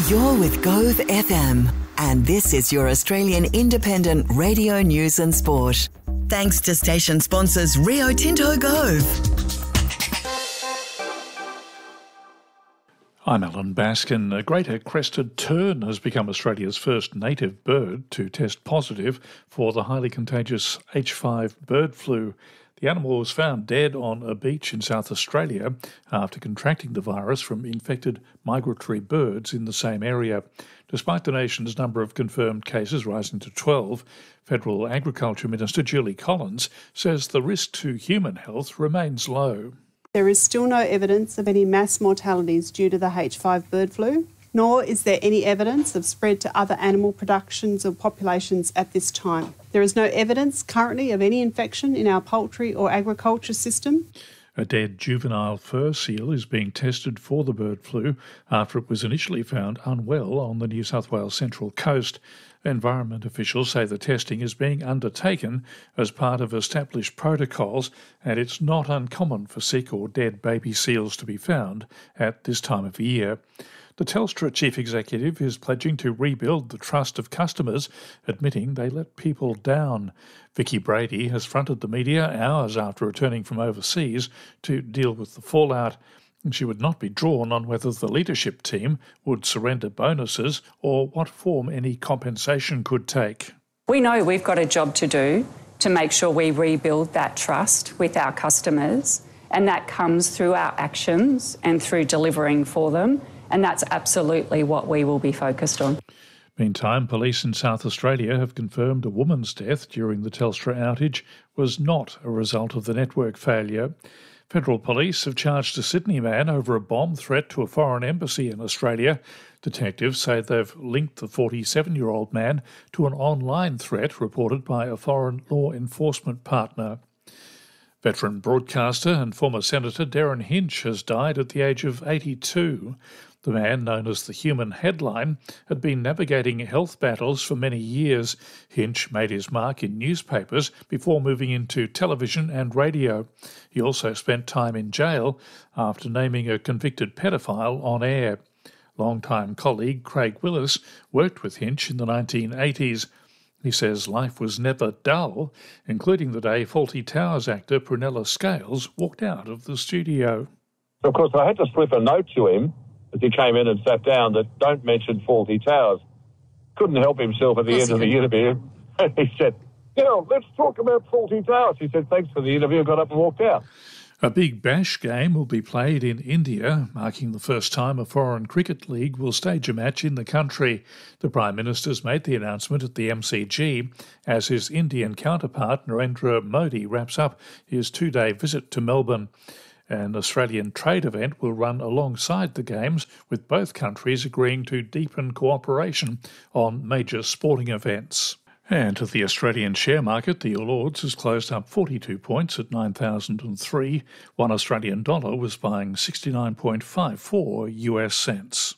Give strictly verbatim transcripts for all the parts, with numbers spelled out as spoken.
You're with Gove F M, and this is your Australian independent radio news and sport. Thanks to station sponsors Rio Tinto Gove. I'm Alan Baskin. A greater crested tern has become Australia's first native bird to test positive for the highly contagious H five bird flu. The animal was found dead on a beach in South Australia after contracting the virus from infected migratory birds in the same area. Despite the nation's number of confirmed cases rising to twelve, Federal Agriculture Minister Julie Collins says the risk to human health remains low. There is still no evidence of any mass mortalities due to the H five bird flu, nor is there any evidence of spread to other animal productions or populations at this time. There is no evidence currently of any infection in our poultry or agriculture system. A dead juvenile fur seal is being tested for the bird flu after it was initially found unwell on the New South Wales Central Coast. Environment officials say the testing is being undertaken as part of established protocols, and it's not uncommon for sick or dead baby seals to be found at this time of year. The Telstra chief executive is pledging to rebuild the trust of customers, admitting they let people down. Vicky Brady has fronted the media hours after returning from overseas to deal with the fallout. She would not be drawn on whether the leadership team would surrender bonuses or what form any compensation could take. We know we've got a job to do to make sure we rebuild that trust with our customers, and that comes through our actions and through delivering for them. And that's absolutely what we will be focused on. Meantime, police in South Australia have confirmed a woman's death during the Telstra outage was not a result of the network failure. Federal police have charged a Sydney man over a bomb threat to a foreign embassy in Australia. Detectives say they've linked the forty-seven-year-old man to an online threat reported by a foreign law enforcement partner. Veteran broadcaster and former Senator Derryn Hinch has died at the age of eighty-two. The man, known as the Human Headline, had been navigating health battles for many years. Hinch made his mark in newspapers before moving into television and radio. He also spent time in jail after naming a convicted pedophile on air. Longtime colleague Craig Willis worked with Hinch in the nineteen eighties. He says life was never dull, including the day Fawlty Towers actor Prunella Scales walked out of the studio. Of course, I had to slip a note to him as he came in and sat down that don't mention Fawlty Towers. Couldn't help himself at the end of the interview. He said, you know, let's talk about Fawlty Towers. He said, thanks for the interview, got up and walked out. A Big Bash game will be played in India, marking the first time a foreign cricket league will stage a match in the country. The Prime Minister's made the announcement at the M C G as his Indian counterpart Narendra Modi wraps up his two-day visit to Melbourne. An Australian trade event will run alongside the Games, with both countries agreeing to deepen cooperation on major sporting events. And to the Australian share market, the All Ords has closed up forty-two points at nine thousand three. One Australian dollar was buying sixty-nine point five four U S cents.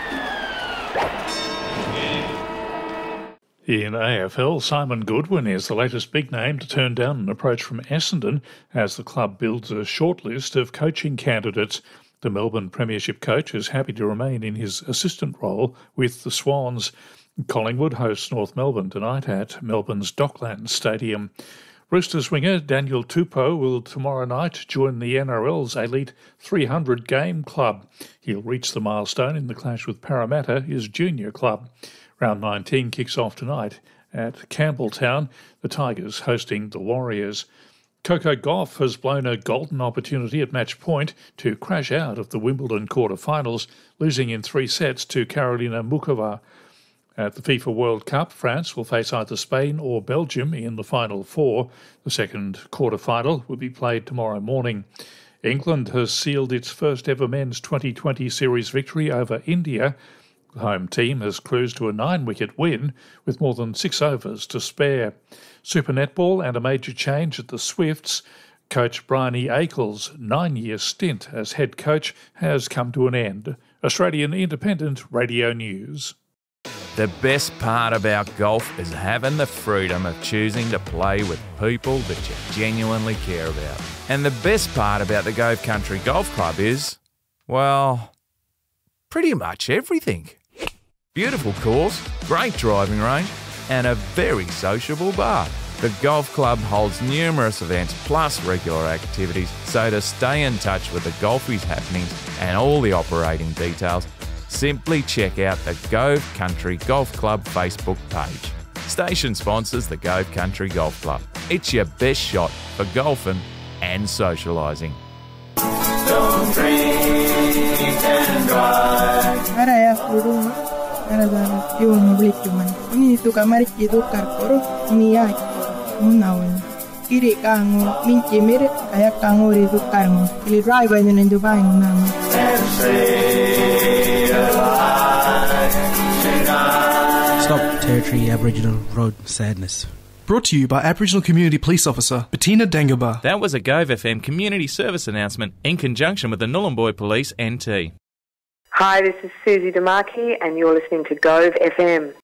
In A F L, Simon Goodwin is the latest big name to turn down an approach from Essendon as the club builds a shortlist of coaching candidates. The Melbourne Premiership coach is happy to remain in his assistant role with the Swans. Collingwood hosts North Melbourne tonight at Melbourne's Docklands Stadium. Roosters winger Daniel Tupou will tomorrow night join the N R L's elite three hundred game club. He'll reach the milestone in the clash with Parramatta, his junior club. Round nineteen kicks off tonight at Campbelltown, the Tigers hosting the Warriors. Coco Gauff has blown a golden opportunity at match point to crash out of the Wimbledon quarter-finals, losing in three sets to Karolina Muchova. At the FIFA World Cup, France will face either Spain or Belgium in the final four. The second quarter-final will be played tomorrow morning. England has sealed its first ever men's twenty twenty series victory over India. The home team has cruised to a nine-wicket win with more than six overs to spare. Super Netball and a major change at the Swifts. Coach Bryony Akel's nine-year stint as head coach has come to an end. Australian Independent Radio News. The best part about golf is having the freedom of choosing to play with people that you genuinely care about. And the best part about the Gove Country Golf Club is, well, pretty much everything. Beautiful course, great driving range, and a very sociable bar. The golf club holds numerous events plus regular activities, so to stay in touch with the golfies happenings and all the operating details, simply check out the Gove Country Golf Club Facebook page. Station sponsors the Gove Country Golf Club. It's your best shot for golfing and socialising. Don't drink and drive. Araya furu, arada yo no blikuman. Ni tu kamari kido karkoro, ni ay unawan. Kiri kango, min kimir kaya kango ri tu kango. Ili drive ay nendo bang nam. Stop Territory Aboriginal Road Sadness. Brought to you by Aboriginal Community Police Officer Bettina Dangaba. That was a Gove F M community service announcement in conjunction with the Nhulunbuy Police N T. Hi, this is Susie DeMarchi and you're listening to Gove F M.